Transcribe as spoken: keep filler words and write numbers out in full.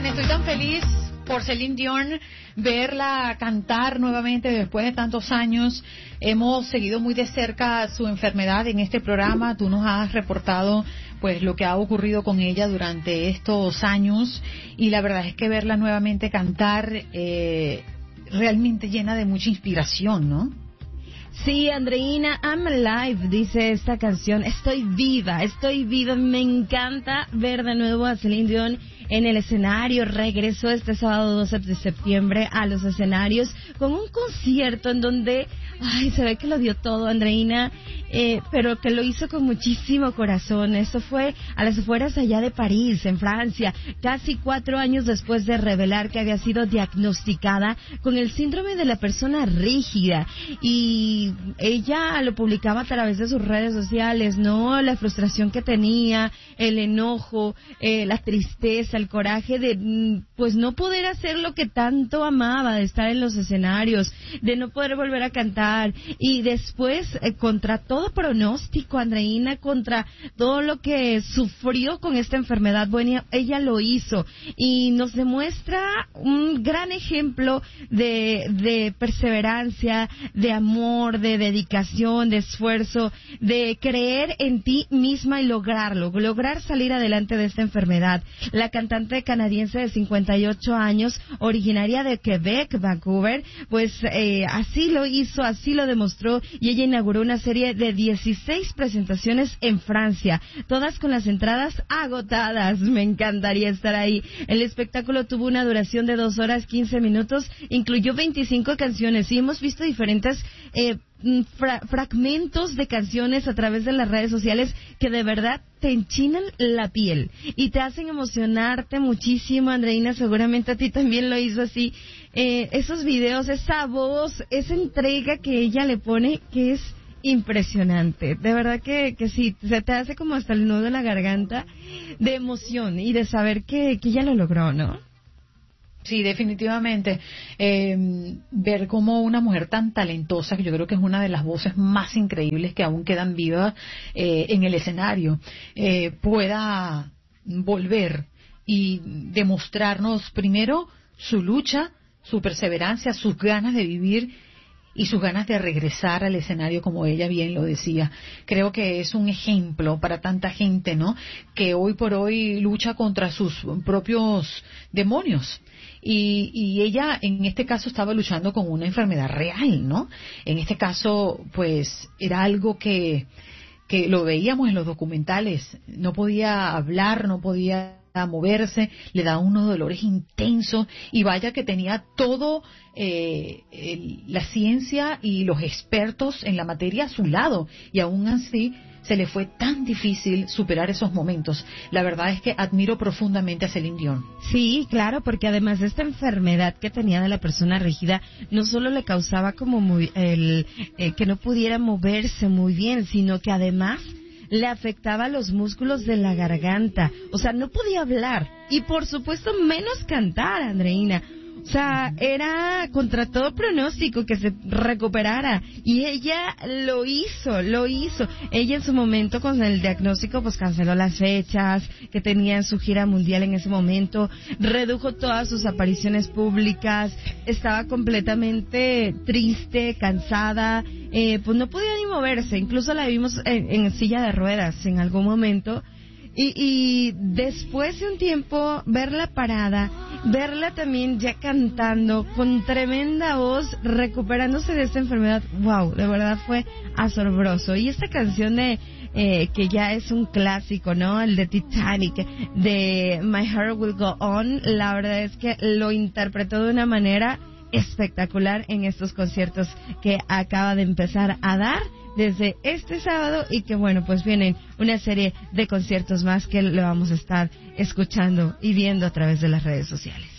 Oigan, estoy tan feliz por Celine Dion, verla cantar nuevamente después de tantos años. Hemos seguido muy de cerca su enfermedad en este programa. Tú nos has reportado pues lo que ha ocurrido con ella durante estos años, y la verdad es que verla nuevamente cantar eh, realmente llena de mucha inspiración, ¿no? Sí, Andreina, I'm alive, dice esta canción. Estoy viva, estoy viva. Me encanta ver de nuevo a Celine Dion en el escenario. Regresó este sábado doce de septiembre a los escenarios con un concierto en donde, ay, se ve que lo dio todo, Andreina, eh, pero que lo hizo con muchísimo corazón. Esto fue a las afueras allá de París, en Francia, casi cuatro años después de revelar que había sido diagnosticada con el síndrome de la persona rígida. Y ella lo publicaba a través de sus redes sociales, ¿no? La frustración que tenía, el enojo, eh, la tristeza, el coraje de pues no poder hacer lo que tanto amaba, de estar en los escenarios, de no poder volver a cantar. Y después, eh, contra todo pronóstico, Andreina, contra todo lo que sufrió con esta enfermedad, bueno, ella lo hizo y nos demuestra un gran ejemplo de, de perseverancia, de amor, de dedicación, de esfuerzo, de creer en ti misma y lograrlo, lograr salir adelante de esta enfermedad. La cantante canadiense de cincuenta y ocho años, originaria de Quebec, Vancouver, pues eh, así lo hizo, así lo demostró, y ella inauguró una serie de dieciséis presentaciones en Francia, todas con las entradas agotadas. Me encantaría estar ahí. El espectáculo tuvo una duración de dos horas quince minutos, incluyó veinticinco canciones, y hemos visto diferentes eh, Fra- fragmentos de canciones a través de las redes sociales que de verdad te enchinan la piel y te hacen emocionarte muchísimo. Andreina, seguramente a ti también lo hizo así. Eh, esos videos, esa voz, esa entrega que ella le pone, que es impresionante. De verdad que, que sí, se te hace como hasta el nudo en la garganta de emoción y de saber que, que ella lo logró, ¿no? Sí, definitivamente. Eh, ver cómo una mujer tan talentosa, que yo creo que es una de las voces más increíbles que aún quedan vivas eh, en el escenario, eh, pueda volver y demostrarnos primero su lucha, su perseverancia, sus ganas de vivir y sus ganas de regresar al escenario, como ella bien lo decía. Creo que es un ejemplo para tanta gente, ¿no?, que hoy por hoy lucha contra sus propios demonios. Y, y ella en este caso estaba luchando con una enfermedad real, ¿no? En este caso, pues, era algo que, que lo veíamos en los documentales. No podía hablar, no podía moverse, le daba unos dolores intensos, y vaya que tenía todo eh, el, la ciencia y los expertos en la materia a su lado, y aún así se le fue tan difícil superar esos momentos. La verdad es que admiro profundamente a Celine Dion. Sí, claro, porque además de esta enfermedad que tenía de la persona rígida, no solo le causaba como muy, el eh, que no pudiera moverse muy bien, sino que además le afectaba los músculos de la garganta. O sea, no podía hablar y por supuesto menos cantar, Andreina. O sea, era contra todo pronóstico que se recuperara, y ella lo hizo, lo hizo. Ella en su momento con el diagnóstico pues canceló las fechas que tenía en su gira mundial en ese momento, redujo todas sus apariciones públicas, estaba completamente triste, cansada, eh, pues no podía ni moverse, incluso la vimos en, en silla de ruedas en algún momento. Y, y después de un tiempo, verla parada, verla también ya cantando, con tremenda voz, recuperándose de esta enfermedad, wow, de verdad fue asombroso. Y esta canción de eh, que ya es un clásico, ¿no?, el de Titanic, de My Heart Will Go On, la verdad es que lo interpretó de una manera espectacular en estos conciertos que acaba de empezar a dar desde este sábado, y que bueno, pues vienen una serie de conciertos más que lo vamos a estar escuchando y viendo a través de las redes sociales.